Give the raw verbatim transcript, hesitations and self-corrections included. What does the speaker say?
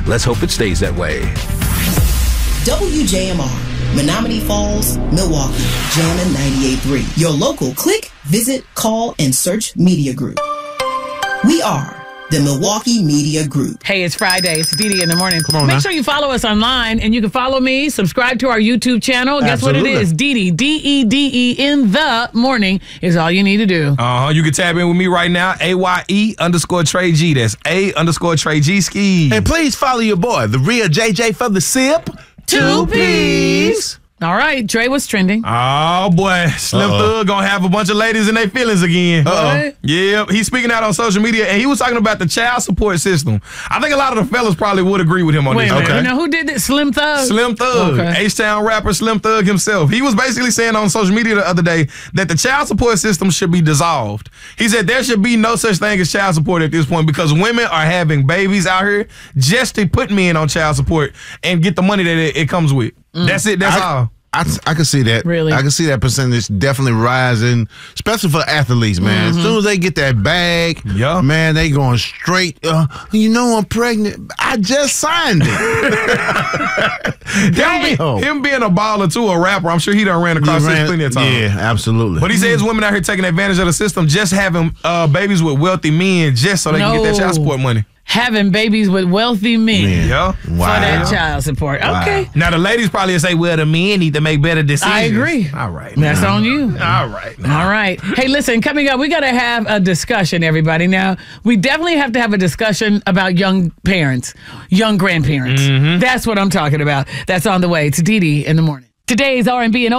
Let's hope it stays that way. W J M R, Menominee Falls, Milwaukee, Jammin' ninety-eight point three. Your local click, visit, call, and search media group. We are the Milwaukee Media Group. Hey, it's Friday. It's Dee Dee in the morning. Come on Make now. sure you follow us online, and you can follow me, subscribe to our YouTube channel. Guess Absolutely. what it is? Dee Dee, D E D E in the morning is all you need to do. Uh-huh. You can tap in with me right now, A Y E underscore Trey G. That's A underscore Trey G ski. And please follow your boy, the real J J for the sip. Two P's. All right, Dre, what's trending? Oh, boy. Slim Uh-oh. Thug gonna have a bunch of ladies in their feelings again. Uh-oh. Yeah, he's speaking out on social media, and he was talking about the child support system. I think a lot of the fellas probably would agree with him on Wait this. a minute. Okay. You know who did this? Slim Thug? Slim Thug, Okay. H-Town rapper Slim Thug himself. He was basically saying on social media the other day that the child support system should be dissolved. He said there should be no such thing as child support at this point because women are having babies out here just to put men on child support and get the money that it, it comes with. That's it. That's I, all. I, I can see that. Really? I can see that percentage definitely rising, especially for athletes, man. Mm-hmm. As soon as they get that bag, Yeah. man, they going straight. Uh, you know I'm pregnant. I just signed it. Him, Damn. be- him being a baller too, a rapper, I'm sure he done ran across You this ran- plenty of times. Yeah, absolutely. But he says women out here taking advantage of the system, just having uh, babies with wealthy men just so they can get that child No. support money. Having babies with wealthy men Man. Yeah. for that child support. Okay. Now the ladies probably say, well, the men need to make better decisions. I agree. All right. That's now. on you. All right. All right. Hey, listen, coming up, we got to have a discussion, everybody. Now, we definitely have to have a discussion about young parents, young grandparents. Mm-hmm. That's what I'm talking about. That's on the way. It's Dee Dee in the morning. Today's R and B and